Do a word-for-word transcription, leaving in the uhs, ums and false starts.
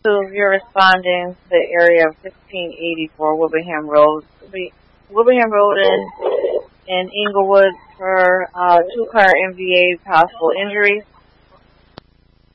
two, you're responding to the area of sixteen eighty-four Wilbraham Road. Wilbraham Road in, in Inglewood for uh, two-car M V A possible injuries.